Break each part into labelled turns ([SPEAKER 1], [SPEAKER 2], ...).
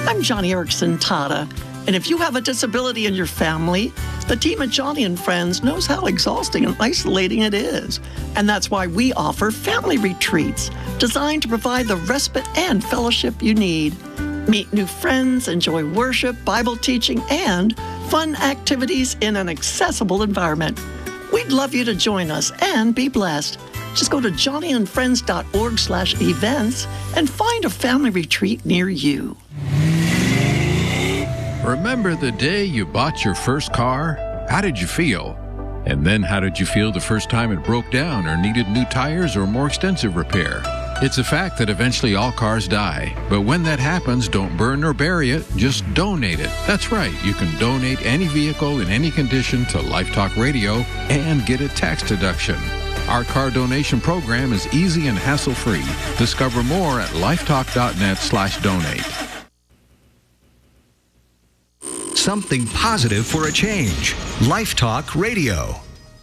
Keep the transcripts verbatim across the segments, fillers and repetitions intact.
[SPEAKER 1] I'm Johnny Erickson Tata, and if you have a disability in your family, the team at Johnny and Friends knows how exhausting and isolating it is. And that's why we offer family retreats designed to provide the respite and fellowship you need. Meet new friends, enjoy worship, Bible teaching, and fun activities in an accessible environment. We'd love you to join us and be blessed. Just go to johnnyandfriends.org slash events and find a family retreat near you.
[SPEAKER 2] Remember the day you bought your first car? How did you feel? And then how did you feel the first time it broke down or needed new tires or more extensive repair? It's a fact that eventually all cars die. But when that happens, don't burn or bury it, just donate it. That's right, you can donate any vehicle in any condition to Life Talk Radio and get a tax deduction. Our car donation program is easy and hassle-free. Discover more at lifetalk.net slash donate.
[SPEAKER 3] Something positive for a change. Life Talk Radio.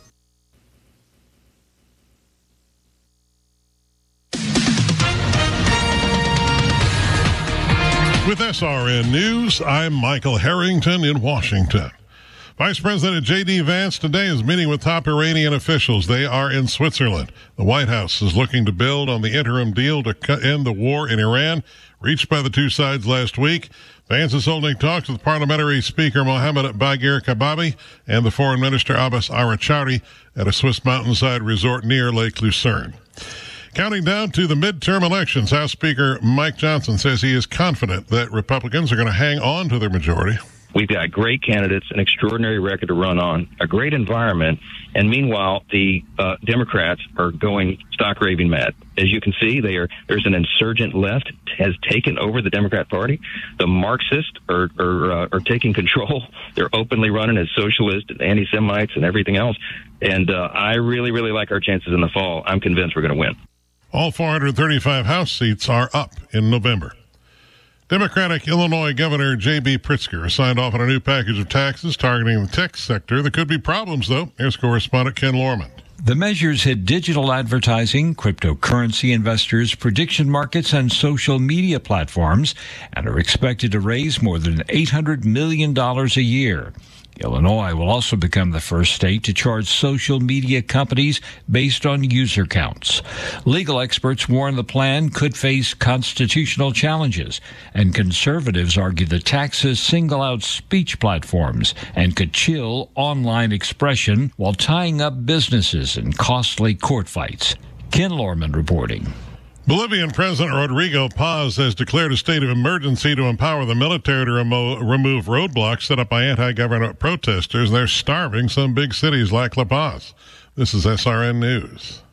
[SPEAKER 4] With S R N News, I'm Michael Harrington in Washington. Vice President J D. Vance today is meeting with top Iranian officials. They are in Switzerland. The White House is looking to build on the interim deal to end the war in Iran, reached by the two sides last week. Vance is holding talks with Parliamentary Speaker Mohammed Bagher Kababi and the Foreign Minister Abbas Araghchi at a Swiss mountainside resort near Lake Lucerne. Counting down to the midterm elections, House Speaker Mike Johnson says he is confident that Republicans are going to hang on to their majority.
[SPEAKER 5] We've got great candidates, an extraordinary record to run on, a great environment, and meanwhile, the uh, Democrats are going stock raving mad. As you can see, they are, there's an insurgent left has taken over the Democrat Party. The Marxists are are, uh, are taking control. They're openly running as socialists and anti-Semites and everything else. And uh, I really, really like our chances in the fall. I'm convinced we're going to win.
[SPEAKER 4] All four hundred thirty-five House seats are up in November. Democratic Illinois Governor J B. Pritzker signed off on a new package of taxes targeting the tech sector. There could be problems, though. Here's correspondent Ken Lorman.
[SPEAKER 6] The measures hit digital advertising, cryptocurrency investors, prediction markets, and social media platforms, and are expected to raise more than eight hundred million dollars a year. Illinois will also become the first state to charge social media companies based on user counts. Legal experts warn the plan could face constitutional challenges, and conservatives argue the taxes single out speech platforms and could chill online expression while tying up businesses in costly court fights. Ken Lorman reporting.
[SPEAKER 4] Bolivian President Rodrigo Paz has declared a state of emergency to empower the military to remo- remove roadblocks set up by anti-government protesters. They're starving some big cities like La Paz. This is S R N News.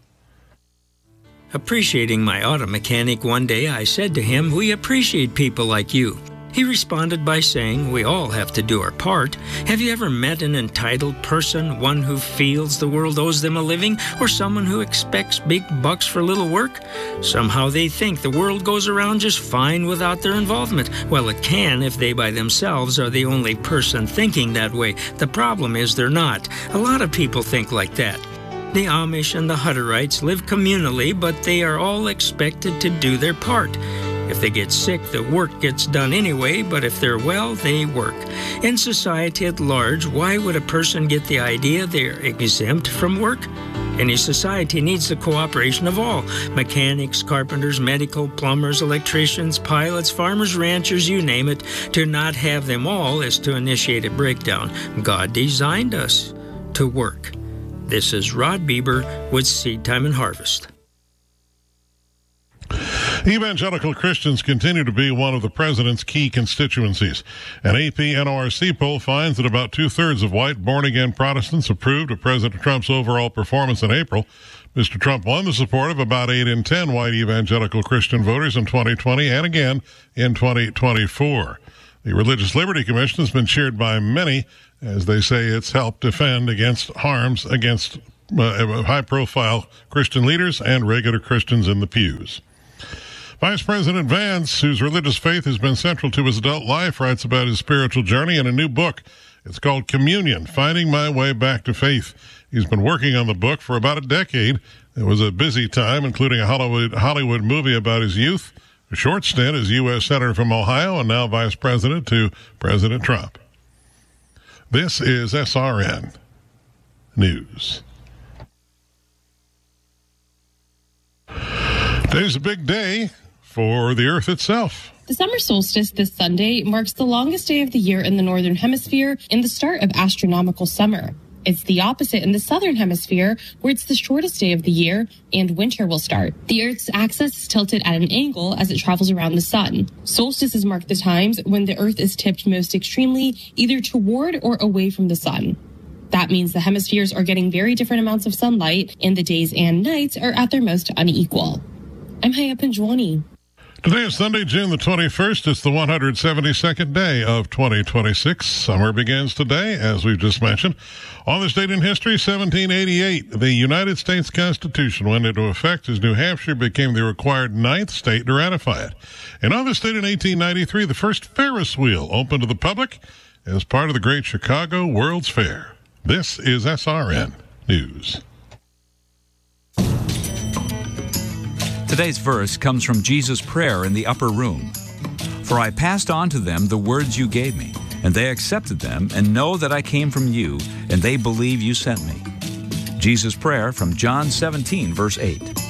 [SPEAKER 7] Appreciating my auto mechanic one day, I said to him, "We appreciate people like you." He responded by saying, "We all have to do our part. Have you ever met an entitled person, one who feels the world owes them a living, or someone who expects big bucks for little work? Somehow they think the world goes around just fine without their involvement. Well, it can if they by themselves are the only person thinking that way. The problem is they're not. A lot of people think like that. The Amish and the Hutterites live communally, but they are all expected to do their part. If they get sick, the work gets done anyway, but if they're well, they work. In society at large, why would a person get the idea they're exempt from work? Any society needs the cooperation of all. Mechanics, carpenters, medical, plumbers, electricians, pilots, farmers, ranchers, you name it. To not have them all is to initiate a breakdown. God designed us to work. This is Rod Bieber with Seed Time and Harvest.
[SPEAKER 4] Evangelical Christians continue to be one of the president's key constituencies. An A P N O R C poll finds that about two-thirds of white born-again Protestants approved of President Trump's overall performance in April. Mister Trump won the support of about eight in ten white evangelical Christian voters in twenty twenty and again in twenty twenty-four. The Religious Liberty Commission has been cheered by many as they say it's helped defend against harms against uh, high-profile Christian leaders and regular Christians in the pews. Vice President Vance, whose religious faith has been central to his adult life, writes about his spiritual journey in a new book. It's called Communion, Finding My Way Back to Faith. He's been working on the book for about a decade. It was a busy time, including a Hollywood, Hollywood movie about his youth, A short stint as U S Senator from Ohio and now Vice President to President Trump. This is S R N News. Today's a big day for the Earth itself.
[SPEAKER 8] The summer solstice this Sunday marks the longest day of the year in the Northern Hemisphere and the start of astronomical summer. It's the opposite in the Southern Hemisphere, where it's the shortest day of the year and winter will start. The Earth's axis is tilted at an angle as it travels around the sun. Solstices mark the times when the Earth is tipped most extremely, either toward or away from the sun. That means the hemispheres are getting very different amounts of sunlight, and the days and nights are at their most unequal. I'm Haya Panjwani.
[SPEAKER 4] Today is Sunday, June the twenty-first. It's the one hundred seventy-second day of twenty twenty-six. Summer begins today, as we've just mentioned. On this date in history, seventeen eighty-eight, the United States Constitution went into effect as New Hampshire became the required ninth state to ratify it. And on this date in eighteen ninety-three, the first Ferris wheel opened to the public as part of the Great Chicago World's Fair. This is S R N News.
[SPEAKER 9] Today's verse comes from Jesus' prayer in the upper room. For I passed on to them the words you gave me, and they accepted them, and know that I came from you, and they believe you sent me. Jesus' prayer from John seventeen, verse eight.